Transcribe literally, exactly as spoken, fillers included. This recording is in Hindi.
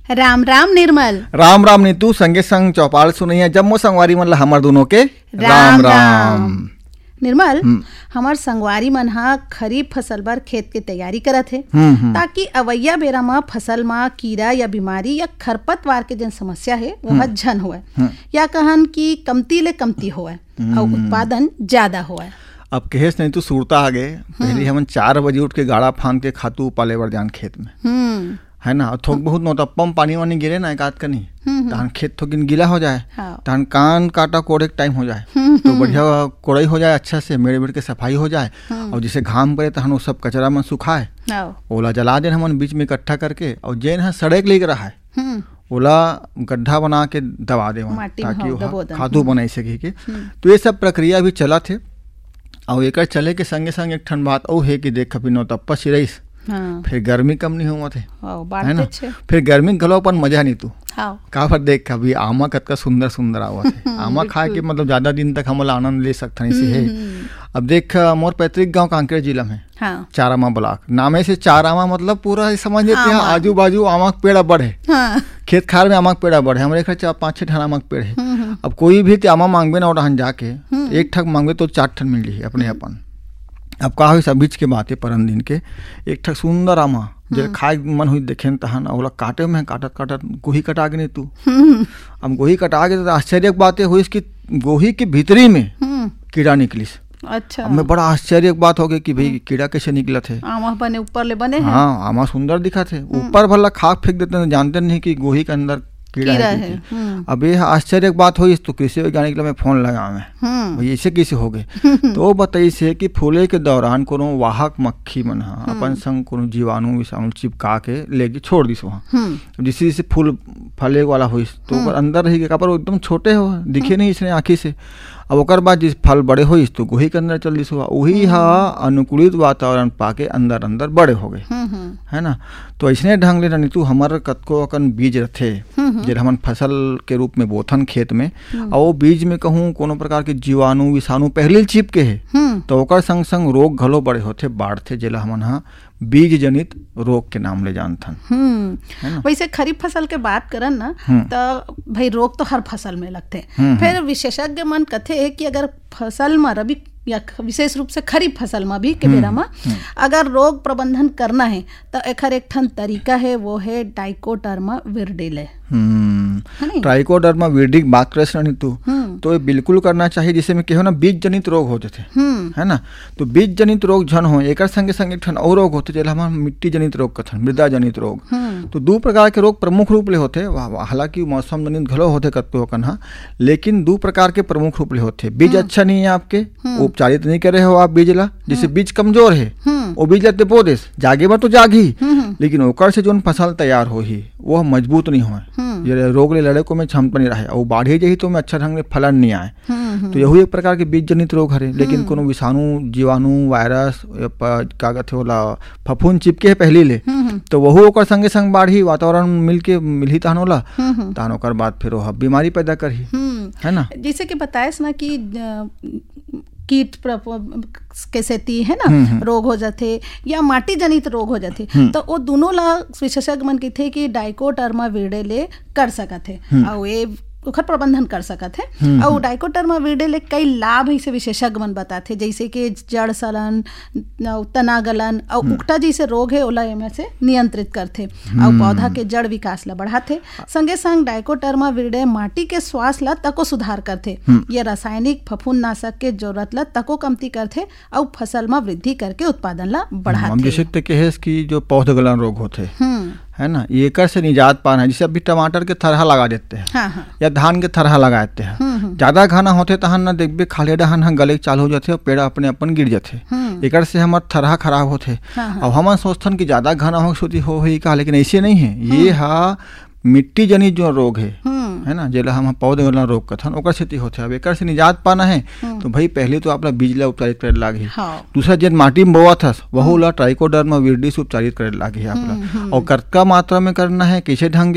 राम राम निर्मल। राम राम नीतू संगे संग चौपाल सुनैया जम्मो संगवारी मन ला हमर दोनों के राम राम। निर्मल, हमार संगवारी मन हा खरीफ फसल बर खेत के तैयारी करत हे ताकि अवैया बेरा म फसल म कीड़ा या बीमारी या खरपतवार के जन समस्या है वो झन होए या कहन कि कमती ले कमती होए और उत्पादन ज्यादा होए। अब कहेस नहीं तो सूरता आगे पहले हमन चार बजे उठ के गाड़ा फांद के खातू पाले बर जान खेत में है ना। थोक बहुत नोता पम पानी वानी गिरे ना एक आध कनी तहन खेत थोकिन गीला हो जाए तहन कान काटा कोड़े टाइम हो जाए तो बढ़िया कोड़ाई हो जाए अच्छा से मेड़ मेड़ के सफाई हो जाए और जिसे घाम पड़े तहन वो सब कचरा मन सुखाए ओला जला देन हमन बीच में इकट्ठा करके और जेन है सड़क लेके रहा है ओला गड्ढा बना के दबा दे ताकि वो खादू बनाई सके के। तो ये सब प्रक्रिया भी चला थे और एक चले के संगे संग एक ठन बात और है कि देख कभी नो तप्पा सिरईस हाँ। फिर गर्मी कम नहीं हुआ थे है ना। फिर गर्मी गलो अपन मजा नहीं तू का पर देख कभी आमा कतका सुंदर सुंदर आवा थे आमा खाए के मतलब ज्यादा दिन तक हम आनंद ले सकते इसे है। अब देख मोर पैतृक गांव कांकेर जिला में हाँ। चारामा ब्लॉक नामे से चारामा मतलब पूरा समझ लेते हैं आजू बाजू आमा के पेड़ बढ़े हाँ। खेत खार में आमा के पेड़ बढ़े हमारे घर पाँच छह ठन आमा के पेड़ है। अब कोई भी आमा मांगबे ना और जाके एक ठक मांगबे तो चार ठन मिल रही अपने अपन। अब का हुई सब बीच के बात है परन दिन के एक ठक सुंदर आमा जो खाए मन हुई देखे तहन ओला काटे में काटत काटत गोही कटा गए तू। अब गोही कटा गए तो आश्चर्य की बात हुई कि गोही के भीतरी में कीड़ा निकलिस। अच्छा। अब मैं बड़ा आश्चर्य की बात हो गई कि भाई कीड़ा कैसे निकला थे। आमा बने ऊपर ले बने हैं। हाँ आमा सुंदर दिखा थे ऊपर भला खाक फेंक देते हैं जानते नहीं कि गोही के अंदर कीड़ा है, है। अब ये आश्चर्य की बात हुई तो कृषि वैज्ञानिक मैं फोन लगा मैं भाई ऐसे कैसे हो गए तो बताइए से कि फूले के दौरान कोनो वाहक मक्खी मन अपन संग कोनो जीवाणु विषाणु चिपका के लेके छोड़ दिस वहाँ जिससे जैसे फूल फले वाला हुई तो अंदर रही के कापर एकदम छोटे हो दिखे नहीं इसने आँखी से। अब ओकर बाद जिस फल बड़े हो तो गोही के अंदर चल दिस हुआ वही हा अनुकूलित वातावरण पाके अंदर अंदर बड़े हो गए है ना। तो ऐसने ढंग ले नीतू हमार कतको अकन बीज रथे जो हमन फसल के रूप में बोथन खेत में और वो बीज में कहूँ कोनो प्रकार के जीवाणु विषाणु पहले चिपके है तो ओकर संग संग रोग घलो बड़े होते बाढ़ते जेला हमन हा बीज जनित रोग के नाम ले जानथन। वैसे खरीफ फसल के बात करन ना तो भाई रोग तो हर फसल में लगते फिर विशेषज्ञ मन कथे है कि अगर फसल में रबी या विशेष रूप से खरीफ फसल में भी के बेरा में अगर रोग प्रबंधन करना है तो एकर एक ठन तरीका है वो है डाइकोडर्मा विरिडिले। ट्राइकोडर्मा विरिडी बात करे नहीं तू तो ये बिल्कुल करना चाहिए जिसे में कहो ना बीज जनित रोग होते थे है ना। तो बीज जनित रोग झन हो एक संगे संगे एक ठन और रोग होते जैसे हमारा मिट्टी जनित रोग कथन मृदा जनित रोग। तो दो प्रकार के रोग प्रमुख रूप ले होते हालांकि मौसम जनित घलो होते कत्तो कन्हा लेकिन दो प्रकार के प्रमुख रूप ले होते। बीज अच्छा नहीं है आपके उपचारित नहीं करे हो आप बीज ला जिसे बीज कमजोर है वो बीज लेते बो देस जागे बा तो जागी लेकिन ओकर से जो फसल तैयार हो ही वो मजबूत नहीं हो ये रोग ले लड़े को में क्षमता नहीं रहे और बाढ़े जाही तो में अच्छा ढंग से फलन नहीं आए। तो यही एक प्रकार के बीज जनित रोग हरे लेकिन कोनो विषाणु जीवाणु वायरस का कहते होला फफूंद चिपके है पहले ले तो वहु ओकर संगे संग बाढ़ी वातावरण मिल के मिलही तहन होला तहन ओकर बाद फिर वो बीमारी पैदा करही है ना। जैसे कि बताएस ना कि कीट के सेती है ना रोग हो जाते या माटी जनित रोग हो जाते तो वो दोनों ला विशेषज्ञ मन कहते कि डाइकोडर्मा विरिडिले कर सकत है और ये ओखर प्रबंधन कर सकत है। और डाइकोडर्मा विरिडिले कई लाभ इसे विशेषज्ञ मन बताते जैसे कि जड़ सलन तना गलन और उकटा जैसे रोग है ओला एमे से नियंत्रित करते और पौधा के जड़ विकास ला बढ़ाते। संगे संग डाइकोडर्मा विरिडिले माटी के स्वास्थ्य ला तको सुधार करते ये रासायनिक फफूंदनाशक के जरूरत ला तको कमती करते और फसल में वृद्धि करके उत्पादन ला बढ़ाते। जैसे कि जो पौधा गलन रोग होते है ना ये कर से निजात पाना है। जैसे अभी टमाटर के थरहा लगा देते हैं हाँ हाँ। या धान के थरहा लगाते हैं ज्यादा घना होते तहन ना देखबे खाले डहन ह गले चालू हो जाते और पेड़ अपने अपन गिर जाते एक से हमार थरहा खराब होते और हम सोचथन कि ज्यादा घना हो सोती हो ही का लेकिन ऐसे नहीं है। ये हा मिट्टी जनित जो रोग है है ना जेला हम पौधे वाला रोग कथन ओकर से होते अब एक से निजात पाना है तो भाई पहले तो आपला बीज ला उपचारित करे लागे हाँ। दूसरा जन माटी में बोआ था वह ला ट्राइकोडर्मा विरिडी से उपचारित करे लागे आपला और कतका मात्रा में करना है कैसे ढंग